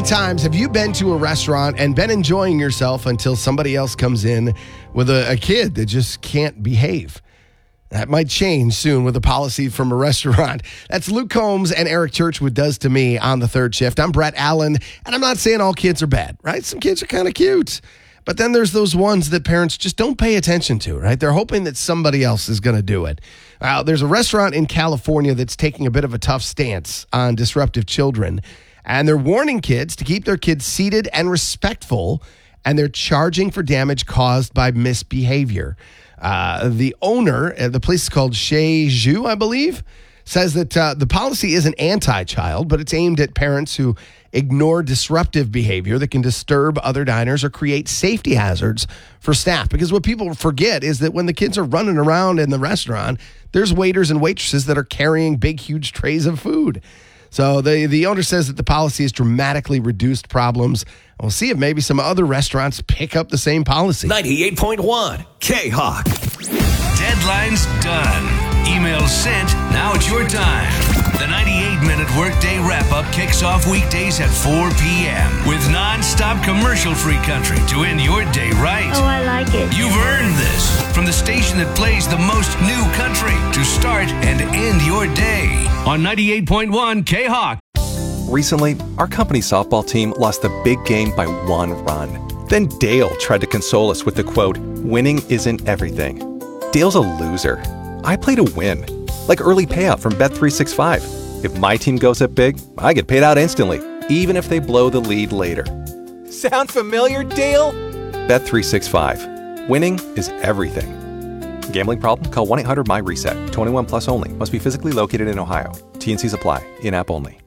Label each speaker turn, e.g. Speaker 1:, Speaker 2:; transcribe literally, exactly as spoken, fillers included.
Speaker 1: times have you been to a restaurant and been enjoying yourself until somebody else comes in with a, a kid that just can't behave? That might change soon with a policy from a restaurant. That's Luke Combs and Eric Churchwood Does to Me on the third shift. I'm Brett Allen, and I'm not saying all kids are bad, right? Some kids are kind of cute. But then there's those ones that parents just don't pay attention to, right? They're hoping that somebody else is going to do it. Uh, there's a restaurant in California that's taking a bit of a tough stance on disruptive children. And they're warning kids to keep their kids seated and respectful, and they're charging for damage caused by misbehavior. Uh, the owner, uh, the place is called Chez Jou, I believe, says that uh, the policy isn't anti-child, but it's aimed at parents who ignore disruptive behavior that can disturb other diners or create safety hazards for staff. Because what people forget is that when the kids are running around in the restaurant, there's waiters and waitresses that are carrying big, huge trays of food. So the, the owner says that the policy has dramatically reduced problems. We'll see if maybe some other restaurants pick up the same policy.
Speaker 2: ninety-eight point one K-Hawk. Deadline's done. Email sent. Now it's your time. The ninety-eight minute workday wrap-up kicks off weekdays at four p.m. with non-stop commercial-free country to end your day right.
Speaker 3: Oh, I like it.
Speaker 2: You've earned this from the station that plays the most new country to start and end your day on ninety-eight point one K-Hawk.
Speaker 4: Recently, our company softball team lost the big game by one run. Then Dale tried to console us with the quote, "Winning isn't everything." Dale's a loser. I play to win, like early payout from Bet three sixty-five. If my team goes up big, I get paid out instantly, even if they blow the lead later. Sound familiar, Dale? Bet three sixty-five. Winning is everything. Gambling problem? Call one eight hundred M Y RESET. twenty-one plus only. Must be physically located in Ohio. T and Cs apply. In-app only.